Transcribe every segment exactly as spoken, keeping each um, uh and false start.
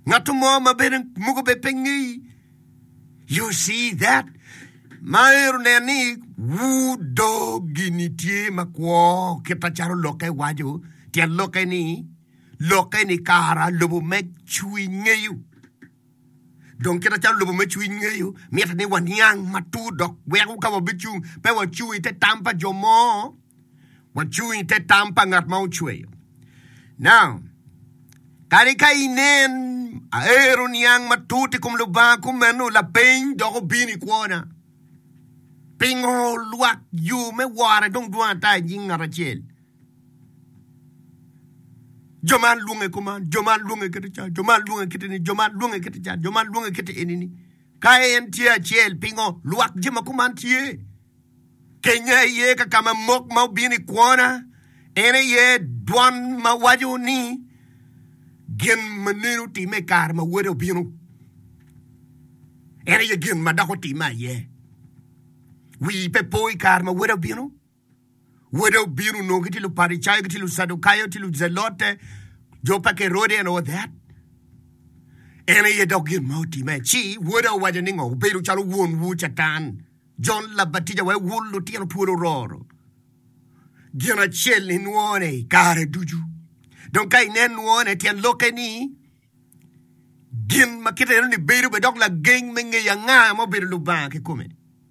Ngatumo maberen mugo be pengi. You see that? Mairu neni wudo ginitie makwo kita charo loke waju tia loke ni loke ni kara lobo me chui ngeyu. Don kita charo lobo me chui ngeyu mieta ni wanyang matu dok weku kawa bichung pe wa chui te tampa jomo wa chui te tampa ngat mau chui. Now kari kainen aero niang matu te kum luba kumenu la pen doko bini kuona. Pingo luak you me ware dong duan ta jinga rachel. Joman lunge kuman, joman lunge kiticha, joman lunge kitini, joman lunge kiticha, joman lunge kiti inini. Kayen tia chel pingo luak jima kuman tie. Kenya ye ka kama mok mau bini kuana. Ene ye duan ma waju ni. Gen meninu ti me kar ma wedo binu. Ene ye gen ma dako ti ma ye. We pe poi karma widow binu. Widow binu no gitilu parichai gitilu sadukayo tilu zelote. Jopa ke rode and all that. Ene ye dogin mauti me. Chi widow wajaningo. Beru chalu wun wu chatan. John la batija we wulu tiano puro roro. Gina chel in nuone kare duju. Don kai nen nuone tian loke ni. Gin makita ni beru bedok la geng menge yanga mo beru luban ke kume.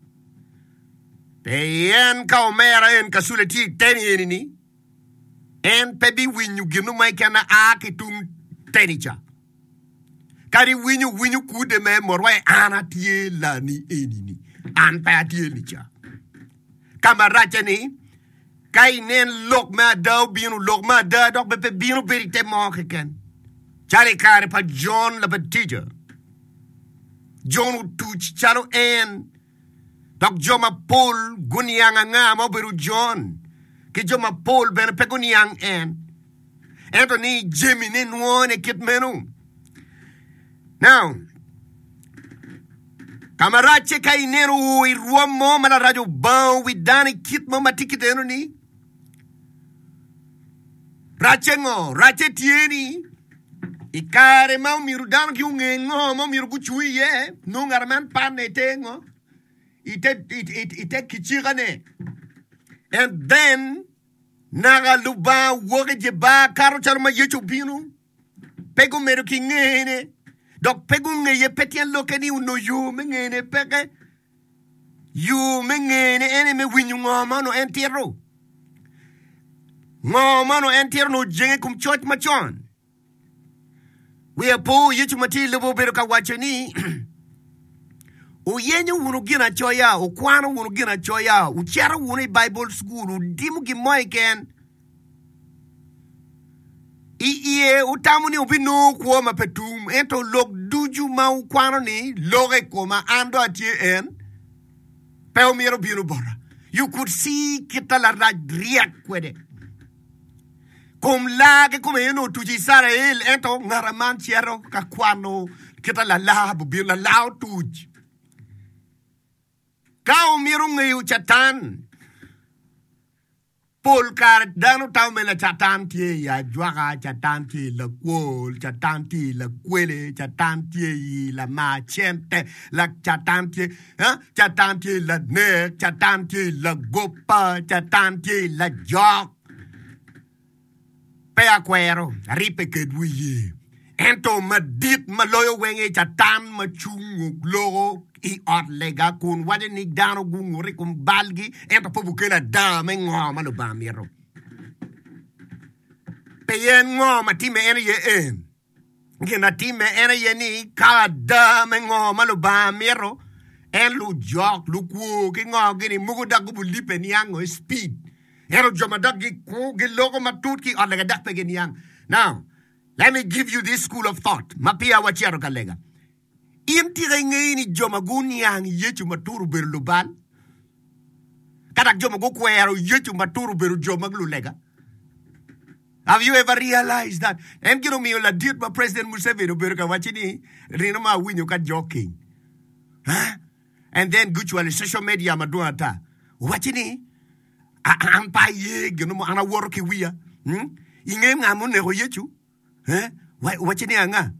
Peyen ka omera en kasuleti teni enini. En pebi winyu ginu maikana ake tum tenicha. Kari winyu winyu kude me morwe ana tie la ni enini. An pa tie nicha. Kamarache ni. Kai nen lok ma da binu lok ma da dok bepe binu perite mo keken. Chale kare pa John la batija. John utuch chalo en. Dok Joma Paul guniang nga mo beru John. Ki Joma Paul ben pe guniang en. Ento ni Jimmy ni nuone kit menu. Now. Kamarache kai neru i ruamo mana radio bau wi dani kit mo matikit eno ni. Rache ngo, rache tieni. Ikare mau miru dan ki unge ngo mo miru kuchui ye. Nungarman pane tengo. Ite ite ite kichirane. And then naga luba woge jeba karo charma yecho binu. Pego meru ki ngene. Dok pego nge ye petian loke ni uno yu mengene peke. Yu mengene ene me winyu ngoma no entierro. Ngoma no entierro no jenge kum chot machon. We are po yecho mati lubo beru ka wachani. Uyenye wunu gina choya, ukwano wunu gina choya, uchara wunu Bible school, udimu gimoiken. Iye utamu ni ubinu kuwa mapetum, ento lok duju ma ukwano ni, loge koma ando atie en, peo miro binu bora. You could see kita la radriak kwede. Kum lage kume eno tuji sara el, ento ngaraman chiero kakwano, kita la labu binu la lao tuji. Kau mirung ngayu chatan. Pol kar danu tau mena chatan tie ya juaga chatan tie la kwol chatan tie la kwele chatan tie la machente la chatan tie ha chatan tie la ne chatan tie la gopa chatan tie la jok. Pe akwero ripe kedwi. Ento madit maloyo wenge chatan machungu logo. I ot lega kun wade ni dano gunguri kum balgi ento pobu kena dame ngoma no bamiro. Peyen ngoma time ene ye en. Gina time ene ye ni kala dame ngoma no bamiro. En lu jok lu ku ki ngoma gini mugu dagu bu lipe niyango speed. Ero joma dagi ku gi logo matut ki ot lega dakpe gini yang. Now, let me give you this school of thought. Mapia wachiaro kalega. Inti ngay ni joma gunyang yechu maturu beru luban. Kadak joma go kwero yechu maturu beru joma glulega. Have you ever realized that? Em kino mi la dit ma President Museveni beru ka wachini rino ma winyo ka joking. Huh? And then guchuali social media madua ta. Wachini an pa ye gino mo ana woro ki wiya. Hmm? Ingem ngamu ne ho yechu. Huh? Wachini anga.